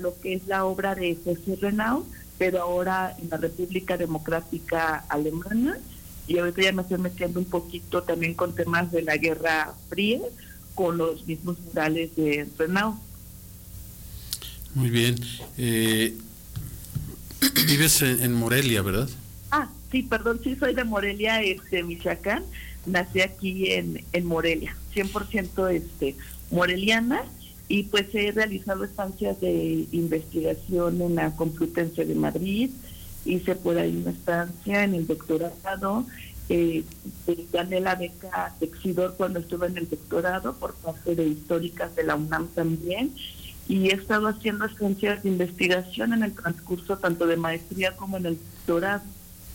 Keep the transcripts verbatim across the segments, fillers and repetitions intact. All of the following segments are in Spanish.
lo que es la obra de José Renau, pero ahora en la República Democrática Alemana, y ahorita ya me estoy metiendo un poquito también con temas de la Guerra Fría, con los mismos murales de Renau. Muy bien. Eh, vives en, en Morelia, ¿verdad? Ah, sí, perdón, sí soy de Morelia, este, Michoacán. Nací aquí en, en Morelia, cien por ciento este, moreliana, y pues he realizado estancias de investigación en la Complutense de Madrid. Hice por ahí una estancia en el doctorado, eh, gané la beca Texidor cuando estuve en el doctorado por parte de Históricas de la UNAM también, y he estado haciendo estancias de investigación en el transcurso tanto de maestría como en el doctorado.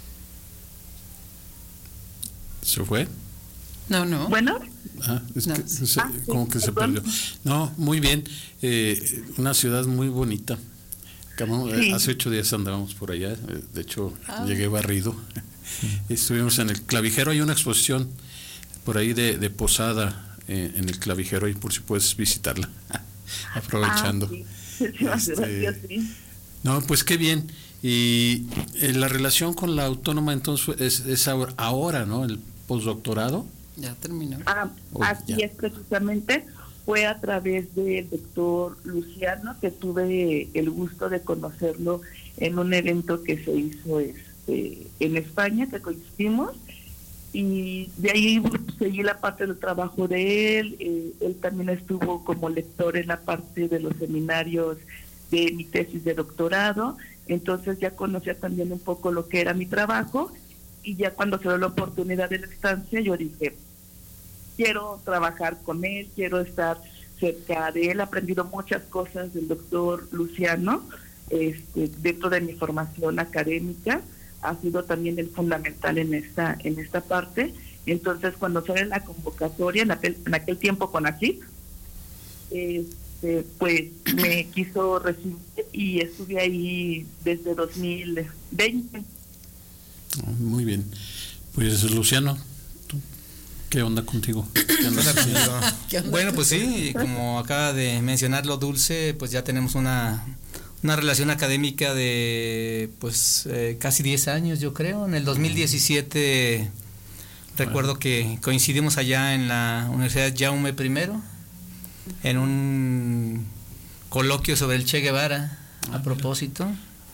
¿Se fue? No, no. Bueno. Ah, es no. que se, Ah, como sí, que se perdón. perdió. No, muy bien. Eh, una ciudad muy bonita. Acabamos, Sí. Hace ocho días andábamos por allá. eh, De hecho, Ah. llegué barrido. Estuvimos en el Clavijero. Hay una exposición por ahí de, de Posada eh, en el Clavijero, y por si puedes visitarla. Aprovechando. Ah, sí. Muchísimas Este, gracias, sí. No, pues qué bien. Y eh, la relación con la autónoma entonces es, es ahora, ahora, ¿no? El postdoctorado. Ya terminó. Ah, Oh, así ya. es, precisamente fue a través del doctor Luciano que tuve el gusto de conocerlo en un evento que se hizo este, en España, que coincidimos, y de ahí seguí la parte del trabajo de él. Eh, él también estuvo como lector en la parte de los seminarios de mi tesis de doctorado, entonces ya conocía también un poco lo que era mi trabajo, y ya cuando se dio la oportunidad de la estancia, yo dije, quiero trabajar con él, quiero estar cerca de él. He aprendido muchas cosas del doctor Luciano, este, dentro de mi formación académica, ha sido también el fundamental en esta en esta parte. Entonces, cuando sale la convocatoria, en aquel, en aquel tiempo con ACIP, este, pues me quiso recibir y estuve ahí desde dos mil veinte. Oh, muy bien. Pues Luciano, ¿tú qué onda contigo? ¿Qué andas haciendo? ¿Qué onda? Bueno, pues sí, como acaba de mencionarlo Dulce, pues ya tenemos una, una relación académica de pues eh, casi diez años, yo creo. En el dos mil diecisiete recuerdo Bueno. que coincidimos allá en la Universidad Jaume primero en un coloquio sobre el Che Guevara, Ah, a propósito.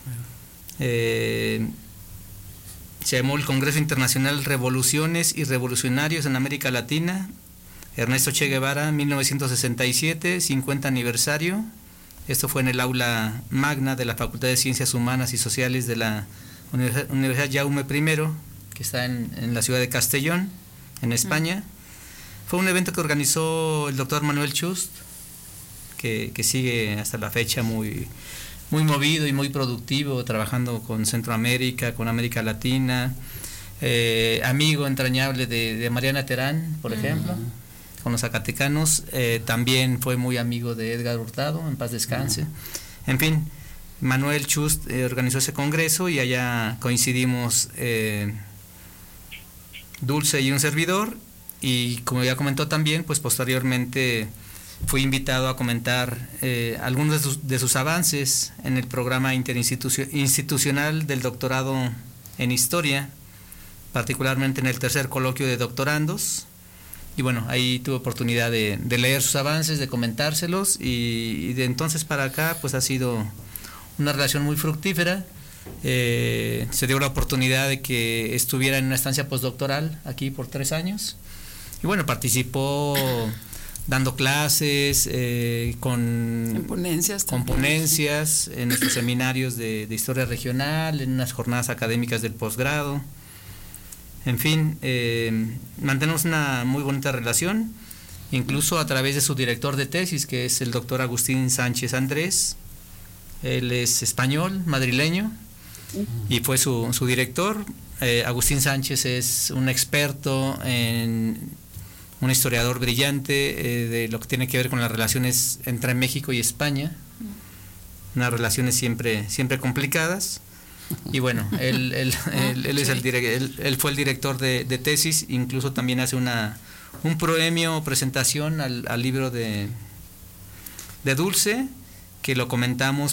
Eh, se llamó el Congreso Internacional Revoluciones y Revolucionarios en América Latina, Ernesto Che Guevara, mil novecientos sesenta y siete, cincuenta aniversario. Esto fue en el aula magna de la Facultad de Ciencias Humanas y Sociales de la Universidad, Universidad Jaume primero, que está en, en la ciudad de Castellón, en España. Mm. Fue un evento que organizó el doctor Manuel Chust, que, que sigue hasta la fecha muy... muy movido y muy productivo, trabajando con Centroamérica, con América Latina, eh, amigo entrañable de, de Mariana Terán, por ejemplo, uh-huh. con los zacatecanos, eh, también fue muy amigo de Edgar Hurtado, en paz descanse. Uh-huh. En fin, Manuel Chust eh, organizó ese congreso y allá coincidimos eh, Dulce y un servidor, y como ya comentó también, pues posteriormente fui invitado a comentar eh, algunos de sus, de sus avances en el programa interinstitucional del doctorado en Historia, particularmente en el tercer coloquio de doctorandos. Y bueno, ahí tuve oportunidad de, de leer sus avances, de comentárselos, y, y de entonces para acá pues ha sido una relación muy fructífera. Eh, se dio la oportunidad de que estuviera en una estancia postdoctoral aquí por tres años. Y bueno, participó dando clases, eh, con, en ponencias, con ponencias en nuestros seminarios de, de historia regional, en unas jornadas académicas del posgrado. En fin, eh, mantenemos una muy bonita relación, incluso a través de su director de tesis, que es el doctor Agustín Sánchez Andrés. Él es español, madrileño, y fue su, su director. Eh, Agustín Sánchez es un experto en... un historiador brillante eh, de lo que tiene que ver con las relaciones entre México y España, unas relaciones siempre siempre complicadas, y bueno, él él, él, él, es el direct, él, él fue el director de, de tesis, incluso también hace una un proemio o presentación al, al libro de, de Dulce, que lo comentamos